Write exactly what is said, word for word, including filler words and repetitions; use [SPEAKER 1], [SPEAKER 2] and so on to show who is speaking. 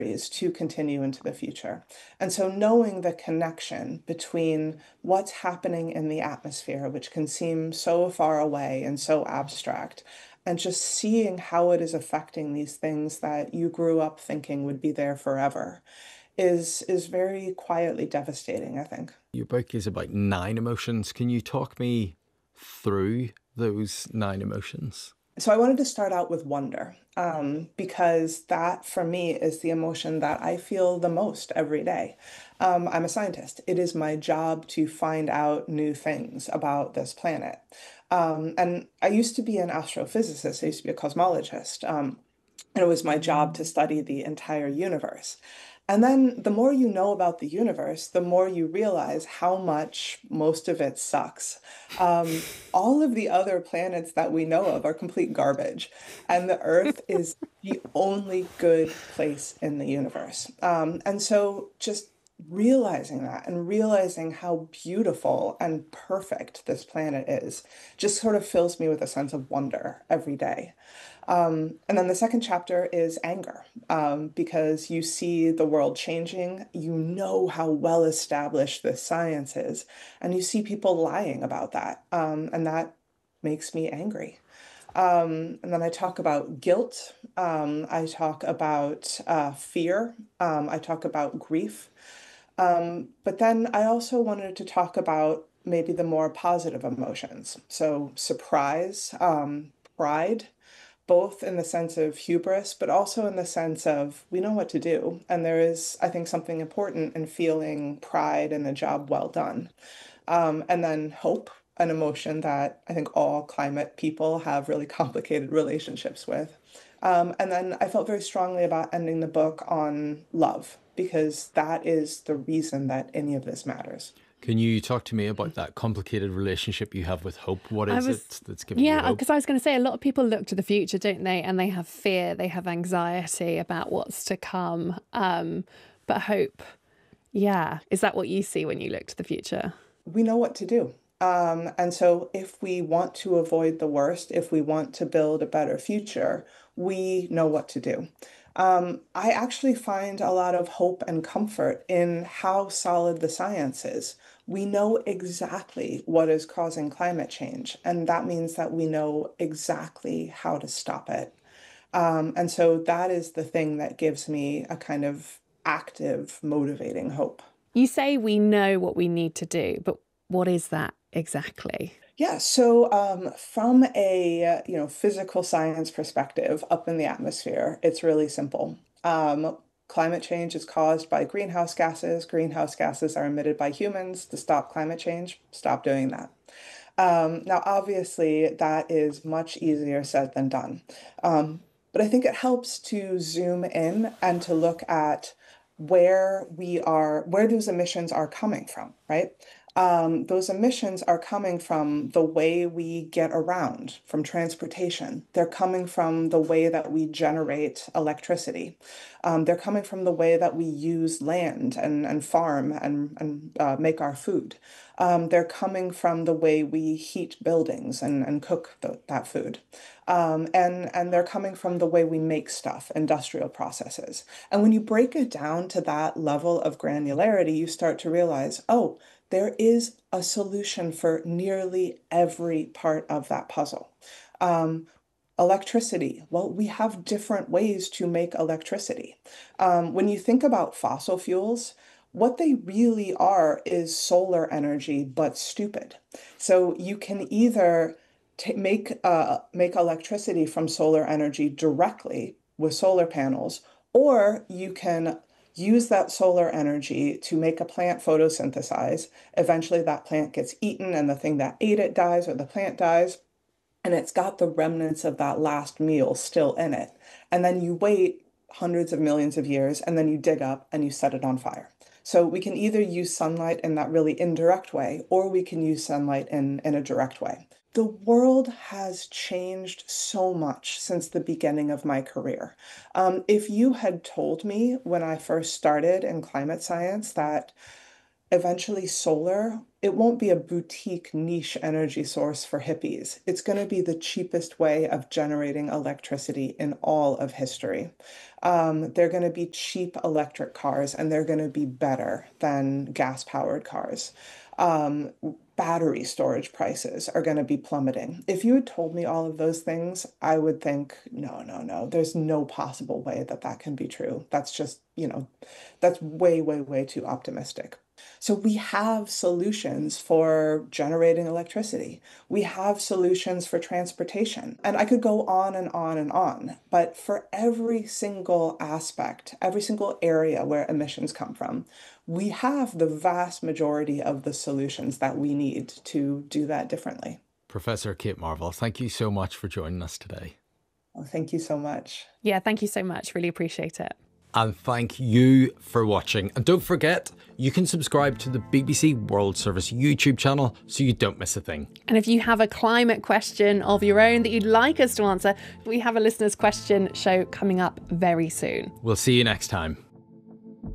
[SPEAKER 1] to continue into the future. And so knowing the connection between what's happening in the atmosphere, which can seem so far away and so abstract, and just seeing how it is affecting these things that you grew up thinking would be there forever is is very quietly devastating, I think.
[SPEAKER 2] Your book is about nine emotions. Can you talk me through those nine emotions?
[SPEAKER 1] So I wanted to start out with wonder, um, because that for me is the emotion that I feel the most every day. Um, I'm a scientist. It is my job to find out new things about this planet. Um, and I used to be an astrophysicist. I used to be a cosmologist. Um, and it was my job to study the entire universe. And then the more you know about the universe, the more you realize how much most of it sucks. Um, all of the other planets that we know of are complete garbage, and the Earth is the only good place in the universe. Um, and so just realizing that and realizing how beautiful and perfect this planet is just sort of fills me with a sense of wonder every day. Um, and then the second chapter is anger, um, because you see the world changing, you know how well established this science is, and you see people lying about that. Um, and that makes me angry. Um, and then I talk about guilt. Um, I talk about uh, fear. Um, I talk about grief. Um, but then I also wanted to talk about maybe the more positive emotions. So surprise, um, pride, both in the sense of hubris, but also in the sense of we know what to do. And there is, I think, something important in feeling pride in a job well done. Um, and then hope, an emotion that I think all climate people have really complicated relationships with. Um, and then I felt very strongly about ending the book on love, because that is the reason that any of this matters.
[SPEAKER 2] Can you talk to me about that complicated relationship you have with hope? What
[SPEAKER 3] I
[SPEAKER 2] is
[SPEAKER 3] was,
[SPEAKER 2] it that's giving you
[SPEAKER 3] yeah,
[SPEAKER 2] hope?
[SPEAKER 3] because I was going to say a lot of people look to the future, don't they? And they have fear, they have anxiety about what's to come. Um, but hope, yeah. Is that what you see when you look to the future?
[SPEAKER 1] We know what to do. Um, and so if we want to avoid the worst, if we want to build a better future, we know what to do. Um, I actually find a lot of hope and comfort in how solid the science is. We know exactly what is causing climate change, and that means that we know exactly how to stop it. Um, and so that is the thing that gives me a kind of active, motivating hope.
[SPEAKER 3] You say we know what we need to do, but what is that exactly?
[SPEAKER 1] Yeah, so um, from a uh, you know physical science perspective, up in the atmosphere, it's really simple. Um, climate change is caused by greenhouse gases. Greenhouse gases are emitted by humans. To stop climate change, stop doing that. Um, now, obviously, that is much easier said than done. Um, but I think it helps to zoom in and to look at where we are, where those emissions are coming from, right? Um, those emissions are coming from the way we get around, from transportation. They're coming from the way that we generate electricity. Um, they're coming from the way that we use land and, and farm and, and uh, make our food. Um, they're coming from the way we heat buildings and, and cook the, that food. Um, and, and they're coming from the way we make stuff, industrial processes. And when you break it down to that level of granularity, you start to realize, oh, there is a solution for nearly every part of that puzzle. Um, Electricity. Well, we have different ways to make electricity. Um, when you think about fossil fuels, what they really are is solar energy, but stupid. So you can either ta- make uh, make electricity from solar energy directly with solar panels, or you can use that solar energy to make a plant photosynthesize. Eventually, that plant gets eaten, and the thing that ate it dies, or the plant dies, and it's got the remnants of that last meal still in it. And then you wait hundreds of millions of years, and then you dig up and you set it on fire. So we can either use sunlight in that really indirect way, or we can use sunlight in, in a direct way. The world has changed so much since the beginning of my career. Um, if you had told me when I first started in climate science that eventually solar, it won't be a boutique niche energy source for hippies. It's going to be the cheapest way of generating electricity in all of history. Um, they're going to be cheap electric cars, and they're going to be better than gas-powered cars. Um, battery storage prices are going to be plummeting. If you had told me all of those things, I would think, no, no, no, there's no possible way that that can be true. That's just, you know, that's way, way, way too optimistic. So we have solutions for generating electricity. We have solutions for transportation. And I could go on and on and on. But for every single aspect, every single area where emissions come from, we have the vast majority of the solutions that we need to do that differently.
[SPEAKER 2] Professor Kate Marvel, thank you so much for joining us today.
[SPEAKER 1] Well, thank you so much.
[SPEAKER 3] Yeah, thank you so much. Really appreciate it.
[SPEAKER 2] And thank you for watching. And don't forget, you can subscribe to the B B C World Service YouTube channel so you don't miss a thing.
[SPEAKER 3] And if you have a climate question of your own that you'd like us to answer, we have a listener's question show coming up very soon.
[SPEAKER 2] We'll see you next time.